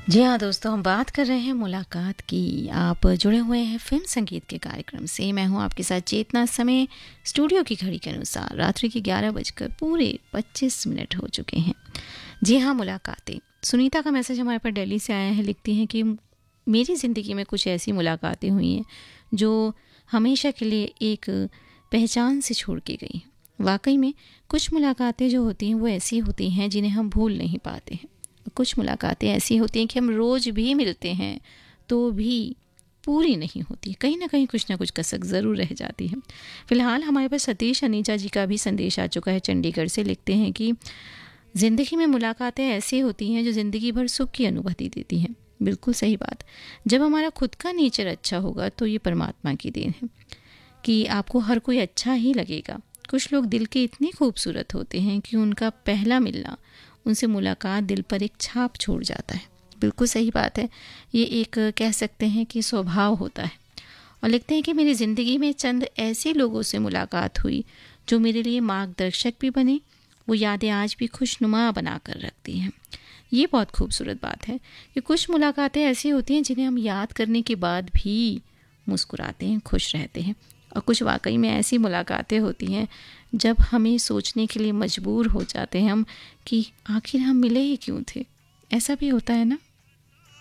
जी हाँ दोस्तों, हम बात कर रहे हैं मुलाकात की। आप जुड़े हुए हैं फिल्म संगीत के कार्यक्रम से। मैं हूँ आपके साथ चेतना। समय स्टूडियो की घड़ी के अनुसार रात्रि के 11:25 हो चुके हैं। जी हाँ, मुलाकातें। सुनीता का मैसेज हमारे पास दिल्ली से आया है। लिखती हैं कि मेरी ज़िंदगी में कुछ ऐसी मुलाकातें हुई हैं जो हमेशा के लिए एक पहचान से छोड़ के गई। वाकई में कुछ मुलाकातें जो होती हैं वो ऐसी होती हैं जिन्हें हम भूल नहीं पाते हैं। कुछ मुलाकातें ऐसी होती हैं कि हम रोज़ भी मिलते हैं तो भी पूरी नहीं होती, कहीं ना कुछ कसक ज़रूर रह जाती है। फ़िलहाल हमारे पास सतीश अनीजा जी का भी संदेश आ चुका है चंडीगढ़ से। लिखते हैं कि ज़िंदगी में मुलाकातें ऐसी होती हैं जो ज़िंदगी भर सुख की अनुभूति देती हैं। बिल्कुल सही बात। जब हमारा खुद का नेचर अच्छा होगा तो ये परमात्मा की देन है कि आपको हर कोई अच्छा ही लगेगा। कुछ लोग दिल के इतने खूबसूरत होते हैं कि उनका पहला मिलना, उनसे मुलाकात दिल पर एक छाप छोड़ जाता है। बिल्कुल सही बात है। ये एक कह सकते हैं कि स्वभाव होता है। और लिखते हैं कि मेरी ज़िंदगी में चंद ऐसे लोगों से मुलाकात हुई जो मेरे लिए मार्गदर्शक भी बने। वो यादें आज भी खुशनुमा बना कर रखती हैं। ये बहुत खूबसूरत बात है कि कुछ मुलाकातें ऐसी होती हैं जिन्हें हम याद करने के बाद भी मुस्कुराते हैं, खुश रहते हैं। और कुछ वाकई में ऐसी मुलाकातें होती हैं जब हमें सोचने के लिए मजबूर हो जाते हैं हम कि आखिर हम मिले ही क्यों थे। ऐसा भी होता है ना।